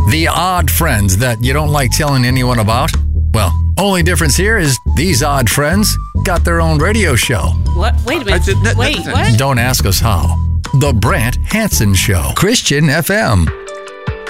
The odd friends that you don't like telling anyone about? Well, only difference here is these odd friends got their own radio show. What? Wait a minute. Wait, what? Don't ask us how. The Brant Hansen Show. Christian FM.